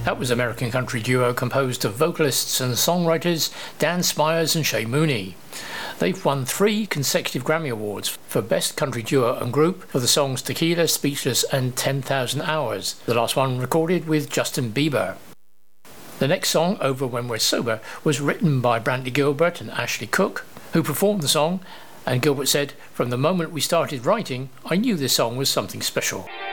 That was American country duo composed of vocalists and songwriters Dan Spires and Shay Mooney. They've won 3 consecutive Grammy Awards for Best Country Duo and Group for the songs Tequila, Speechless and 10,000 Hours, the last one recorded with Justin Bieber. The next song, Over When We're Sober, was written by Brantley Gilbert and Ashley Cook, who performed the song, and Gilbert said, "From the moment we started writing, I knew this song was something special."